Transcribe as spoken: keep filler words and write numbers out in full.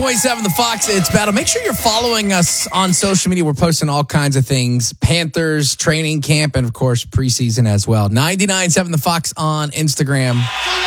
point seven The Fox, it's Battle. Make sure you're following us on social media. We're posting all kinds of things. Panthers, training camp, and, of course, preseason as well. ninety-nine point seven The Fox on Instagram.